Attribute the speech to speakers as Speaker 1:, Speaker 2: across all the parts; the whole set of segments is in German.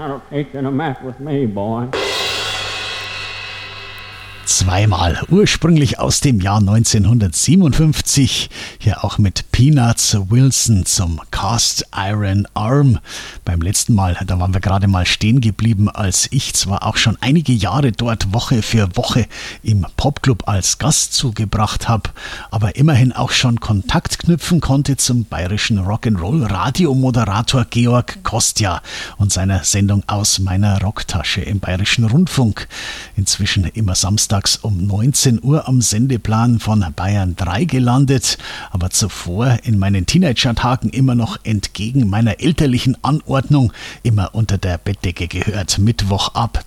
Speaker 1: That'll take you in a map with me, boy.
Speaker 2: Zweimal, ursprünglich aus dem Jahr 1957, hier auch mit Peanuts Wilson zum Cast Iron Arm. Beim letzten Mal, da waren wir gerade mal stehen geblieben, als ich zwar auch schon einige Jahre dort Woche für Woche im Popclub als Gast zugebracht habe, aber immerhin auch schon Kontakt knüpfen konnte zum bayerischen Rock'n'Roll-Radiomoderator Georg Kostja und seiner Sendung Aus meiner Rocktasche im Bayerischen Rundfunk. Inzwischen immer samstags um 19 Uhr am Sendeplan von Bayern 3 gelandet, aber zuvor in meinen Teenager-Tagen immer noch entgegen meiner elterlichen Anordnung immer unter der Bettdecke gehört. Mittwoch ab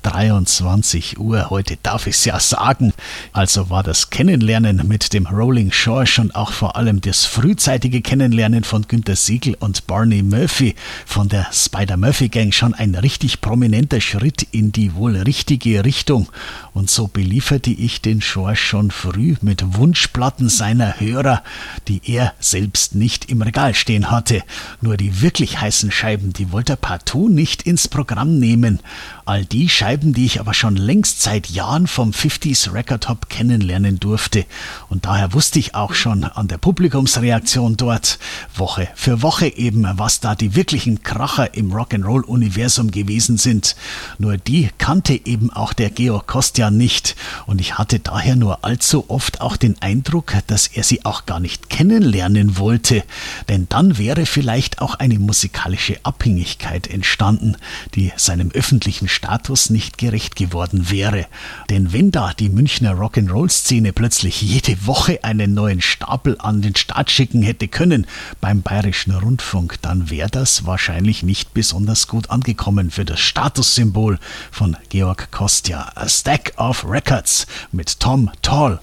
Speaker 2: 23 Uhr, heute darf ich es ja sagen. Also war das Kennenlernen mit dem Rolling George und auch vor allem das frühzeitige Kennenlernen von Günter Siegel und Barney Murphy von der Spider-Murphy-Gang schon ein richtig prominenter Schritt in die wohl richtige Richtung. Und so belieferte ich den George schon früh mit Wunschplatten seiner Hörer, die er selbst nicht im Regal stehen hatte. Nur die wirklich heißen Scheiben, die wollte er partout nicht ins Programm nehmen. All die Scheiben, die ich aber schon längst seit Jahren vom 50s Record Hop kennenlernen durfte. Und daher wusste ich auch schon an der Publikumsreaktion dort, Woche für Woche eben, was da die wirklichen Kracher im Rock'n'Roll-Universum gewesen sind. Nur die kannte eben auch der Georg Kostja nicht. Und ich hatte daher nur allzu oft auch den Eindruck, dass er sie auch gar nicht kennenlernen wollte. Denn dann wäre vielleicht auch eine musikalische Abhängigkeit entstanden, die seinem öffentlichen Status nicht gerecht geworden wäre. Denn wenn da die Münchner Rock'n'Roll-Szene plötzlich jede Woche einen neuen Stapel an den Start schicken hätte können beim Bayerischen Rundfunk, dann wäre das wahrscheinlich nicht besonders gut angekommen für das Statussymbol von Georg Kostja. A Stack of Records mit Tom Tall.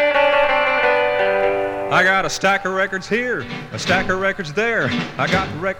Speaker 3: I got a stack of records here, a stack of records there. I got records